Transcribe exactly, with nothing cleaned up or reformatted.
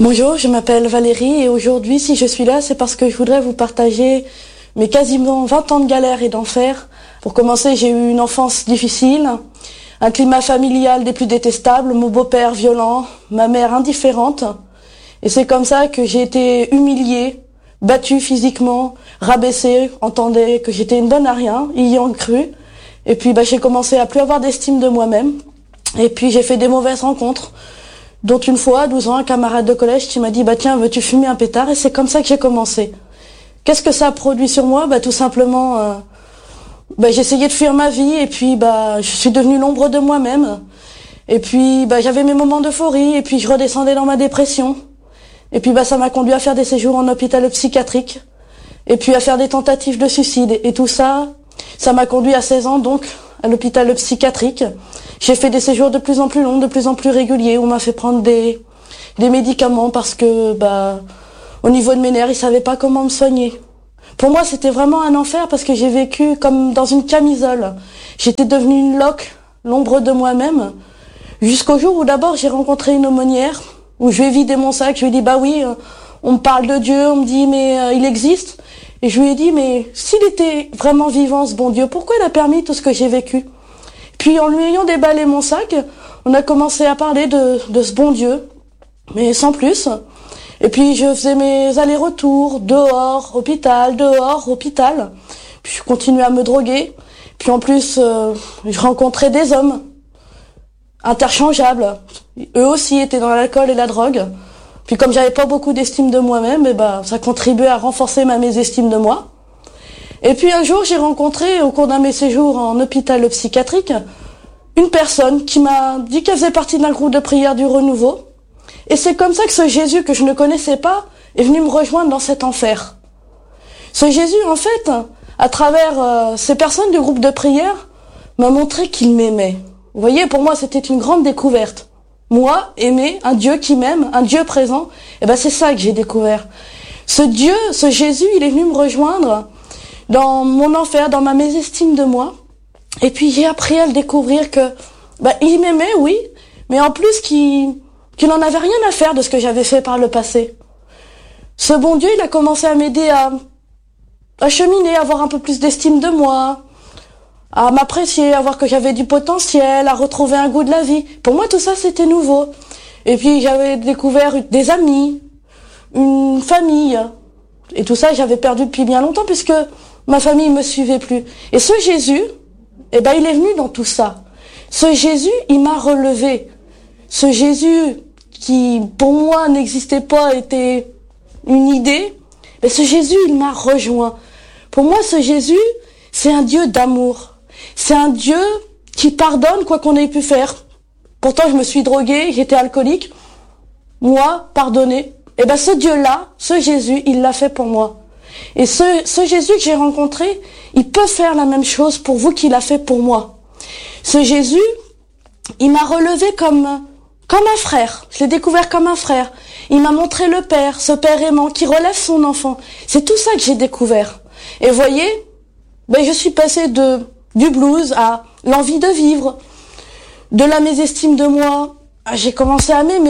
Bonjour, je m'appelle Valérie et aujourd'hui, si je suis là, c'est parce que je voudrais vous partager mes quasiment vingt ans de galère et d'enfer. Pour commencer, j'ai eu une enfance difficile, un climat familial des plus détestables, mon beau-père violent, ma mère indifférente. Et c'est comme ça que j'ai été humiliée, battue physiquement, rabaissée, entendait que j'étais une bonne à rien, y ayant cru. Et puis bah, j'ai commencé à plus avoir d'estime de moi-même. Et puis j'ai fait des mauvaises rencontres, dont une fois, à douze ans, un camarade de collège qui m'a dit « bah tiens, veux-tu fumer un pétard ?» Et c'est comme ça que j'ai commencé. Qu'est-ce que ça a produit sur moi? Bah tout simplement, euh, bah, j'ai essayé de fuir ma vie et puis bah je suis devenue l'ombre de moi-même. Et puis bah j'avais mes moments d'euphorie et puis je redescendais dans ma dépression. Et puis bah ça m'a conduit à faire des séjours en hôpital psychiatrique et puis à faire des tentatives de suicide. Et tout ça, ça m'a conduit à seize ans donc à l'hôpital psychiatrique. J'ai fait des séjours de plus en plus longs, de plus en plus réguliers, où on m'a fait prendre des, des médicaments parce que, bah, au niveau de mes nerfs, ils savaient pas comment me soigner. Pour moi, c'était vraiment un enfer parce que j'ai vécu comme dans une camisole. J'étais devenue une loque, l'ombre de moi-même, jusqu'au jour où d'abord j'ai rencontré une aumônière, où je lui ai vidé mon sac, je lui ai dit, bah oui, on me parle de Dieu, on me dit, mais euh, il existe. Et je lui ai dit, mais s'il était vraiment vivant, ce bon Dieu, pourquoi il a permis tout ce que j'ai vécu? Puis en lui ayant déballé mon sac, on a commencé à parler de, de ce bon Dieu, mais sans plus. Et puis je faisais mes allers-retours, dehors, hôpital, dehors, hôpital. Puis je continuais à me droguer. Puis en plus, euh, je rencontrais des hommes interchangeables. Eux aussi étaient dans l'alcool et la drogue. Puis comme j'avais pas beaucoup d'estime de moi-même, et ben ça contribuait à renforcer ma mésestime de moi. Et puis un jour, j'ai rencontré, au cours d'un de mes séjours en hôpital psychiatrique, une personne qui m'a dit qu'elle faisait partie d'un groupe de prière du Renouveau. Et c'est comme ça que ce Jésus que je ne connaissais pas est venu me rejoindre dans cet enfer. Ce Jésus, en fait, à travers euh, ces personnes du groupe de prière, m'a montré qu'il m'aimait. Vous voyez, pour moi, c'était une grande découverte. Moi, aimer un Dieu qui m'aime, un Dieu présent, et ben c'est ça que j'ai découvert. Ce Dieu, ce Jésus, il est venu me rejoindre dans mon enfer, dans ma mésestime de moi. Et puis j'ai appris à le découvrir que bah, il m'aimait, oui, mais en plus qu'il qu'il n'en avait rien à faire de ce que j'avais fait par le passé. Ce bon Dieu, il a commencé à m'aider à, à cheminer, à avoir un peu plus d'estime de moi, à m'apprécier, à voir que j'avais du potentiel, à retrouver un goût de la vie. Pour moi, tout ça, c'était nouveau. Et puis j'avais découvert des amis, une famille. Et tout ça, j'avais perdu depuis bien longtemps puisque ma famille me suivait plus. Et ce Jésus, eh ben, il est venu dans tout ça. Ce Jésus, il m'a relevé. Ce Jésus qui, pour moi, n'existait pas, était une idée. Mais ce Jésus, il m'a rejoint. Pour moi, ce Jésus, c'est un Dieu d'amour. C'est un Dieu qui pardonne quoi qu'on ait pu faire. Pourtant, je me suis droguée, j'étais alcoolique. Moi, pardonné. Eh ben, ce Dieu-là, ce Jésus, il l'a fait pour moi. Et ce, ce Jésus que j'ai rencontré, il peut faire la même chose pour vous qu'il a fait pour moi. Ce Jésus, il m'a relevé comme, comme un frère. Je l'ai découvert comme un frère. Il m'a montré le Père, ce Père aimant qui relève son enfant. C'est tout ça que j'ai découvert. Et vous voyez, ben je suis passée de, du blues à l'envie de vivre, de la mésestime de moi. J'ai commencé à m'aimer.